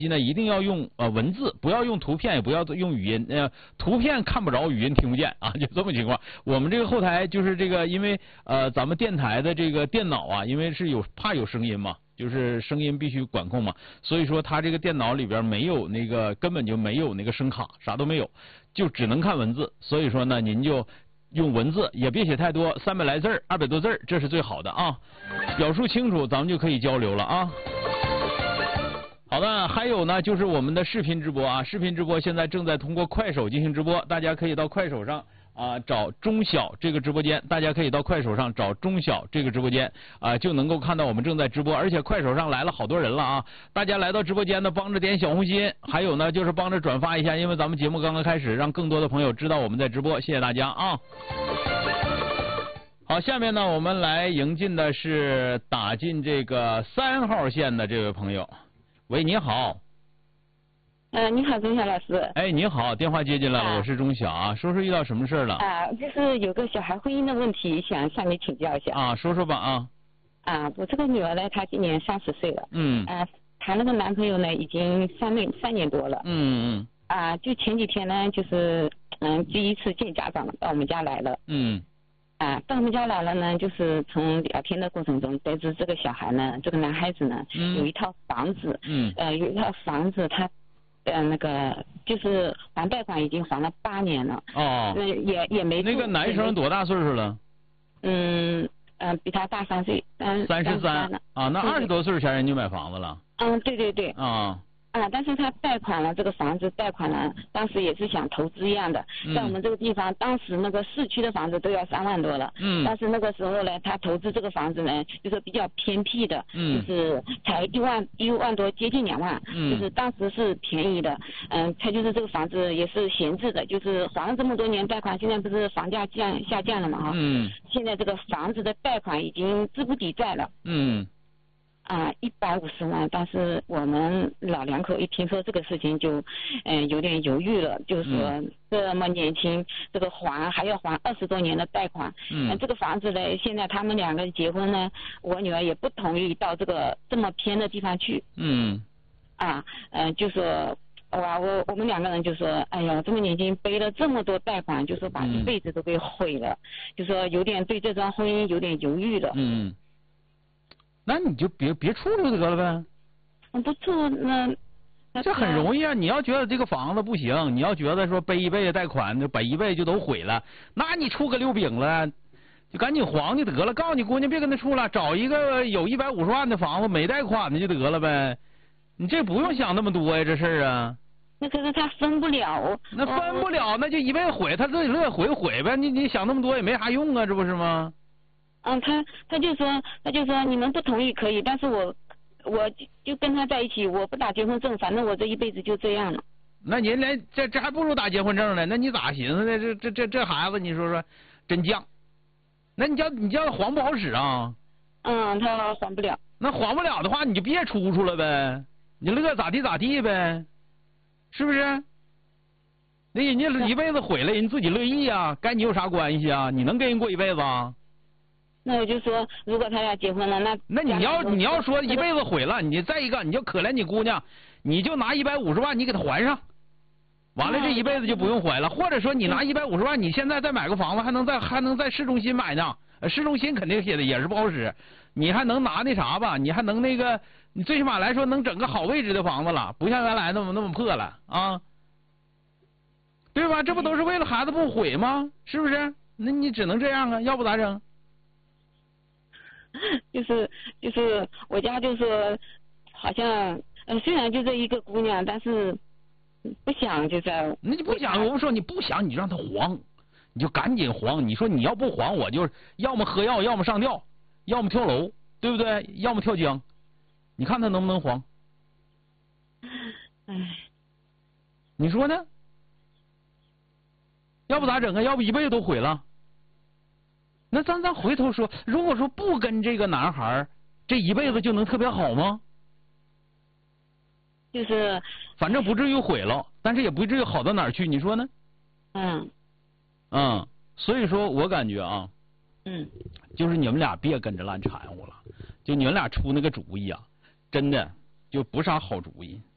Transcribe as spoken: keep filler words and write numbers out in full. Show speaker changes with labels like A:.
A: 呢一定要用呃文字，不要用图片，也不要用语音。呃，图片看不着，语音听不见啊，就这么情况。我们这个后台就是这个，因为呃咱们电台的这个电脑啊，因为是有怕有声音嘛，就是声音必须管控嘛，所以说它这个电脑里边没有那个根本就没有那个声卡，啥都没有，就只能看文字。所以说呢，您就用文字，也别写太多，三百来字儿、二百多字儿，这是最好的啊，表述清楚，咱们就可以交流了啊。好的，还有呢，就是我们的视频直播啊，视频直播现在正在通过快手进行直播，大家可以到快手上啊找中小这个直播间，大家可以到快手上找中小这个直播间啊，就能够看到我们正在直播，而且快手上来了好多人了啊，大家来到直播间呢，帮着点小红心，还有呢就是帮着转发一下，因为咱们节目刚刚开始，让更多的朋友知道我们在直播，谢谢大家啊。好，下面呢我们来迎进的是打进这个三号线的这位朋友。喂，你好。
B: 嗯、呃，你好，钟晓老师。
A: 哎，你好，电话接进来了，
B: 啊、
A: 我是钟晓啊，说说遇到什么事了？
B: 啊，就是有个小孩婚姻的问题，想向你请教一下。
A: 啊，说说吧啊。
B: 啊，我这个女儿呢，她今年三十岁了。
A: 嗯。
B: 啊，谈了个男朋友呢，已经三年三年多了。
A: 嗯嗯。
B: 啊，就前几天呢，就是嗯，第一次见家长到我们家来了。
A: 嗯。
B: 啊，到我们家来了呢，就是从聊天的过程中得知这个小孩呢，这个男孩子呢，
A: 嗯、
B: 有一套房子，
A: 嗯，
B: 呃，有一套房子，他，呃，那个就是还贷款已经还了八年了，
A: 哦，
B: 呃，也也没
A: 那个男生多大岁数了？
B: 嗯，嗯、呃，比他大三岁，三
A: 三十三啊，那二十多岁前人就买房子了？
B: 嗯，对对对。
A: 啊。
B: 啊，但是他贷款了这个房子，贷款了，当时也是想投资一样的，
A: 嗯、
B: 在我们这个地方，当时那个市区的房子都要三万多了，
A: 嗯，
B: 但是那个时候呢，他投资这个房子呢，就是比较偏僻的，
A: 嗯，
B: 就是才一万一万多，接近两万，
A: 嗯，
B: 就是当时是便宜的，嗯，他就是这个房子也是闲置的，就是还了这么多年贷款，现在不是房价降下降了嘛哈，
A: 嗯，
B: 现在这个房子的贷款已经资不抵债了，
A: 嗯。
B: 啊，一百五十万，但是我们老两口一听说这个事情就，嗯、呃，有点犹豫了，就是说、嗯、这么年轻，这个还还要还二十多年的贷款，
A: 嗯、呃，
B: 这个房子呢，现在他们两个结婚呢，我女儿也不同意到这个这么偏的地方去，
A: 嗯，
B: 啊，嗯、呃，就说。哇，我我们两个人就说，哎呀，这么年轻背了这么多贷款，就说把一辈子都给毁了，嗯、就说有点对这桩婚姻有点犹豫了。
A: 嗯。那你就别别处就得了呗。
B: 嗯，不处那。
A: 这很容易啊！你要觉得这个房子不行，你要觉得说背一辈子贷款，把一辈子就都毁了，那你处个六饼了，就赶紧还就得了。告诉你姑娘别跟他处了，找一个有一百五十万的房子没贷款的就得了呗。你这不用想那么多呀，这事儿啊。
B: 那可是他分不了。
A: 那分不了，那就一辈子毁，他自己乐毁毁呗。你你想那么多也没啥用啊，这不是吗？
B: 嗯，他他就说他就说你们不同意可以，但是我我就跟他在一起，我不打结婚证，反正我这一辈子就这样了。
A: 那您连这这还不如打结婚证呢？那你咋寻思的？这这这这孩子，你说说，真犟。那你叫你叫他还不好使啊？
B: 嗯，他还不了。
A: 那还不了的话，你就别出出了呗，你乐咋地咋地呗，是不是？那人家一辈子毁了，人自己乐意啊，该你有啥关系啊？你能跟人过一辈子啊？
B: 那我就说，如果他要结婚了，那
A: 那你要你要说一辈子毁了，你再一个你就可怜你姑娘，你就拿一百五十万你给她还上，完了这一辈子就不用还了。或者说你拿一百五十万，你现在再买个房子，还能在还能在市中心买呢，市中心肯定写的也是不好使，你还能拿那啥吧？你还能那个，你最起码来说能整个好位置的房子了，不像原来那么那么破了啊，对吧？这不都是为了孩子不毁吗？是不是？那你只能这样啊，要不咋整？
B: 就是就是我家就说，好像呃虽然就这一个姑娘，但是不想就在。
A: 那你不想，我不说你不想，你就让她还，你就赶紧还。你说你要不还，我就要么喝药，要么上吊，要么跳楼，对不对？要么跳江，你看她能不能还？
B: 唉，
A: 你说呢？要不咋整啊？要不一辈子都毁了。那咱咱回头说，如果说不跟这个男孩，这一辈子就能特别好吗？
B: 就是，
A: 反正不至于毁了，但是也不至于好到哪儿去，你说呢？
B: 嗯。
A: 嗯，所以说我感觉啊，
B: 嗯，
A: 就是你们俩别跟着烂掺和了，就你们俩出那个主意啊，真的就不是啥好主意。